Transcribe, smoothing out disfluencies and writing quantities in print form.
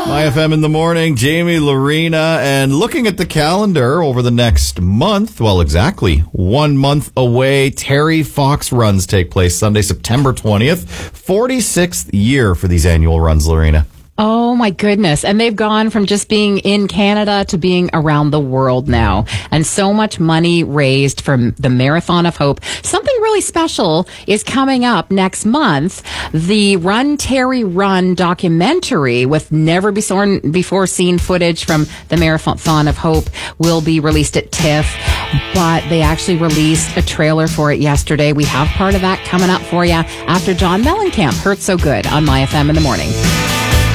IFM in the morning, Jamie, Lorena, and looking at the calendar over the next month, well, exactly 1 month away, Terry Fox runs take place Sunday, September 20th. 46th year for these annual runs, Lorena. Oh, my goodness. And they've gone from just being in Canada to being around the world now. And so much money raised from the Marathon of Hope. Something really special is coming up next month. The Run Terry Run documentary with never before seen footage from the Marathon of Hope will be released at TIFF. But they actually released a trailer for it yesterday. We have part of that coming up for you after John Mellencamp. Hurt So Good on My FM in the morning.